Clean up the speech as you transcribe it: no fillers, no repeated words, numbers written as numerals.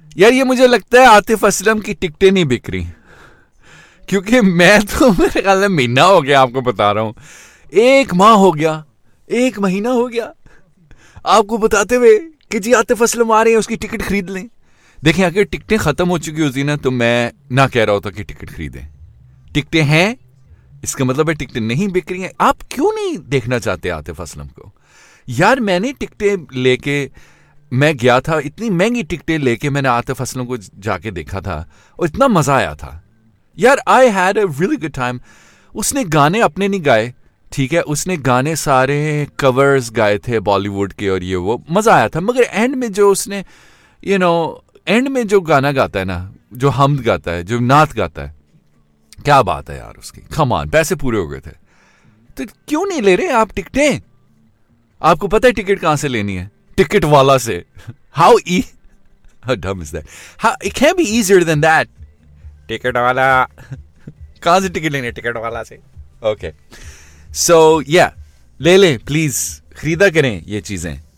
यार ये मुझे लगता है आतिफ असलम की टिकटें नहीं बिक रही, क्योंकि मैं तो मेरे ख्याल में महीना हो गया, आपको बता रहा हूँ, 1 माह हो गया, 1 महीना हो गया आपको बताते हुए कि जी आतिफ असलम आ रहे हैं, उसकी टिकट खरीद लें। देखें, अगर टिकटें खत्म हो चुकी होती ना तो मैं ना कह रहा होता कि टिकट खरीदें। टिकटें हैं, इसका मतलब है टिकटें नहीं बिक रही हैं। आप क्यों नहीं देखना चाहते आतिफ असलम को? यार मैंने टिकटें लेके मैं गया था, इतनी महंगी टिकटें लेके मैंने आतिफ असलम को जाके देखा था और इतना मजा आया था यार। I had a really good time. उसने गाने अपने नहीं गाए, ठीक है, उसने गाने सारे कवर्स गाए थे बॉलीवुड के और ये वो, मजा आया था। मगर एंड में जो उसने एंड में जो गाना गाता है ना, जो हमद गाता है, जो नात गाता है, क्या बात है यार उसकी। कम ऑन, पैसे पूरे हो गए थे। तो क्यों नहीं ले रहे आप टिकटें? आपको पता है टिकट कहां से लेनी है? टिकट वाला से। हाउ डम is that? How it can be easier than that. Ticket वाला। कहां से टिकट लेनी है? टिकट वाला से। ओके, सो या ले लें प्लीज, खरीदा करें ये चीजें।